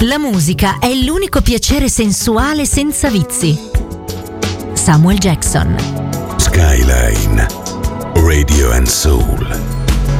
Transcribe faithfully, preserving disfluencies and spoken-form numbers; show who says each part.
Speaker 1: La musica è l'unico piacere sensuale senza vizi. Samuel Jackson.
Speaker 2: Skyline Radio and Soul.